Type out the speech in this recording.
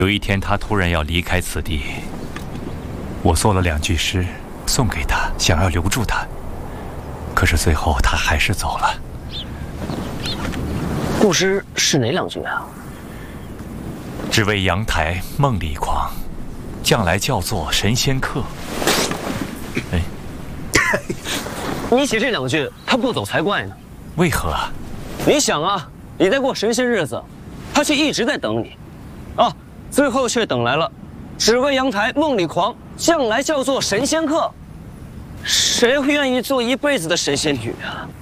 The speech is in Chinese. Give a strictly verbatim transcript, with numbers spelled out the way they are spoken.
有一天，他突然要离开此地，我做了两句诗送给他，想要留住他，可是最后他还是走了。 故诗是哪两句啊？ 只为阳台梦里狂，将来叫做神仙客。哎， 你写这两句，他不走才怪呢。 为何啊？ 你想啊，你在过神仙日子，他却一直在等你，啊，最后却等来了，只为阳台梦里狂，将来叫做神仙客。谁会愿意做一辈子的神仙女啊？